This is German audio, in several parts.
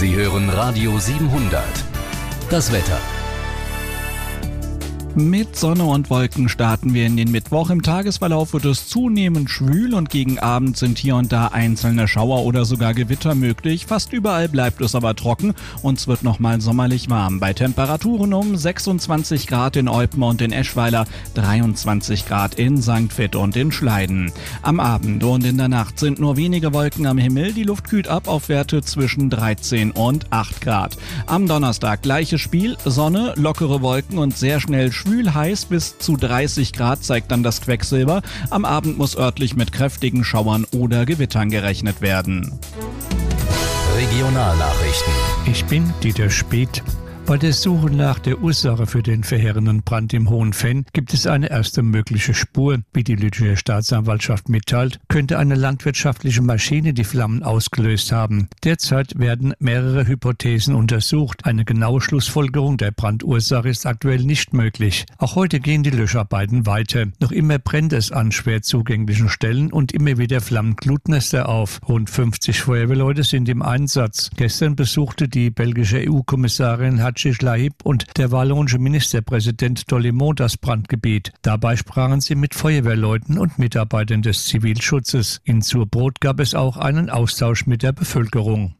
Sie hören Radio 700. Das Wetter. Mit Sonne und Wolken starten wir in den Mittwoch. Im Tagesverlauf wird es zunehmend schwül und gegen Abend sind hier und da einzelne Schauer oder sogar Gewitter möglich. Fast überall bleibt es aber trocken und es wird nochmal sommerlich warm. Bei Temperaturen um 26 Grad in Eupen und in Eschweiler, 23 Grad in St. Vith und in Schleiden. Am Abend und in der Nacht sind nur wenige Wolken am Himmel. Die Luft kühlt ab auf Werte zwischen 13 und 8 Grad. Am Donnerstag gleiches Spiel, Sonne, lockere Wolken und sehr schnell schwül heiß bis zu 30 Grad zeigt dann das Quecksilber. Am Abend muss örtlich mit kräftigen Schauern oder Gewittern gerechnet werden. Regionalnachrichten. Ich bin Dieter Speth. Bei der Suche nach der Ursache für den verheerenden Brand im Hohenfenn gibt es eine erste mögliche Spur. Wie die Lütticher Staatsanwaltschaft mitteilt, könnte eine landwirtschaftliche Maschine die Flammen ausgelöst haben. Derzeit werden mehrere Hypothesen untersucht. Eine genaue Schlussfolgerung der Brandursache ist aktuell nicht möglich. Auch heute gehen die Löscharbeiten weiter. Noch immer brennt es an schwer zugänglichen Stellen und immer wieder flammen Glutnester auf. Rund 50 Feuerwehrleute sind im Einsatz. Gestern besuchte die belgische EU-Kommissarin Hadji Lahib und der wallonische Ministerpräsident Dolimon das Brandgebiet. Dabei sprachen sie mit Feuerwehrleuten und Mitarbeitern des Zivilschutzes. In Surbrot gab es auch einen Austausch mit der Bevölkerung.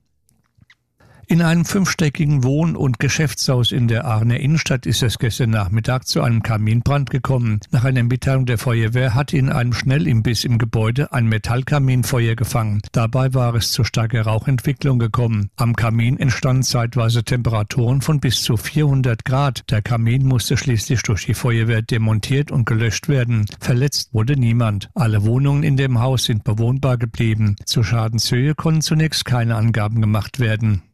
In einem 5-stöckigen Wohn- und Geschäftshaus in der Aachener Innenstadt ist es gestern Nachmittag zu einem Kaminbrand gekommen. Nach einer Mitteilung der Feuerwehr hat in einem Schnellimbiss im Gebäude ein Metallkamin Feuer gefangen. Dabei war es zu starker Rauchentwicklung gekommen. Am Kamin entstanden zeitweise Temperaturen von bis zu 400 Grad. Der Kamin musste schließlich durch die Feuerwehr demontiert und gelöscht werden. Verletzt wurde niemand. Alle Wohnungen in dem Haus sind bewohnbar geblieben. Zur Schadenshöhe konnten zunächst keine Angaben gemacht werden.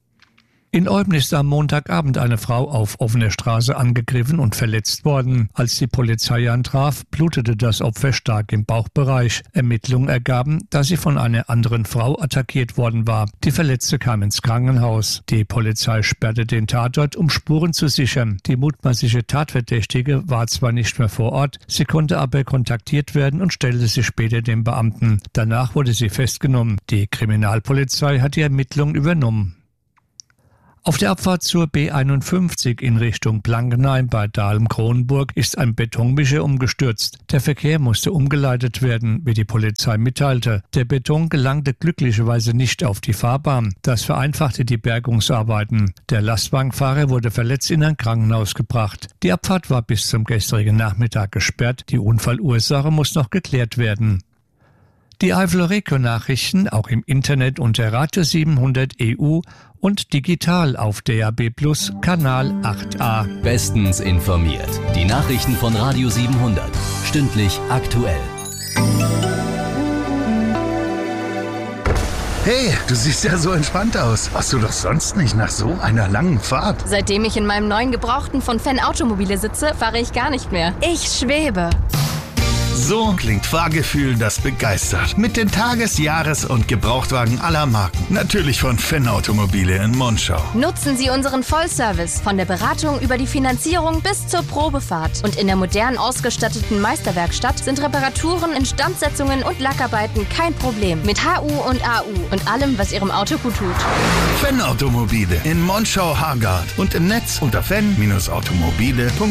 In Eupen ist am Montagabend eine Frau auf offener Straße angegriffen und verletzt worden. Als die Polizei antraf, blutete das Opfer stark im Bauchbereich. Ermittlungen ergaben, dass sie von einer anderen Frau attackiert worden war. Die Verletzte kam ins Krankenhaus. Die Polizei sperrte den Tatort, um Spuren zu sichern. Die mutmaßliche Tatverdächtige war zwar nicht mehr vor Ort, sie konnte aber kontaktiert werden und stellte sich später dem Beamten. Danach wurde sie festgenommen. Die Kriminalpolizei hat die Ermittlungen übernommen. Auf der Abfahrt zur B51 in Richtung Blankenheim bei Dahlem-Kronenburg ist ein Betonmischer umgestürzt. Der Verkehr musste umgeleitet werden, wie die Polizei mitteilte. Der Beton gelangte glücklicherweise nicht auf die Fahrbahn. Das vereinfachte die Bergungsarbeiten. Der Lastwagenfahrer wurde verletzt in ein Krankenhaus gebracht. Die Abfahrt war bis zum gestrigen Nachmittag gesperrt. Die Unfallursache muss noch geklärt werden. Die Eifel-Regio-Nachrichten auch im Internet unter Radio 700 EU und digital auf DAB+ Kanal 8a. Bestens informiert. Die Nachrichten von Radio 700. Stündlich aktuell. Hey, du siehst ja so entspannt aus. Warst du doch sonst nicht nach so einer langen Fahrt? Seitdem ich in meinem neuen Gebrauchten von Fenn Automobile sitze, fahre ich gar nicht mehr. Ich schwebe. So klingt Fahrgefühl, das begeistert. Mit den Tages-, Jahres- und Gebrauchtwagen aller Marken. Natürlich von Fenn Automobile in Monschau. Nutzen Sie unseren Vollservice von der Beratung über die Finanzierung bis zur Probefahrt. Und in der modern ausgestatteten Meisterwerkstatt sind Reparaturen, Instandsetzungen und Lackarbeiten kein Problem. Mit HU und AU und allem, was Ihrem Auto gut tut. Fenn Automobile in Monschau-Hargard und im Netz unter fenn-automobile.de.